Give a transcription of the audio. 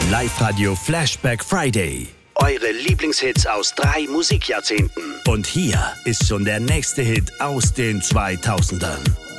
Live-Radio Flashback Friday. Eure Lieblingshits aus 3 Musikjahrzehnten. Und hier ist schon der nächste Hit aus den 2000ern.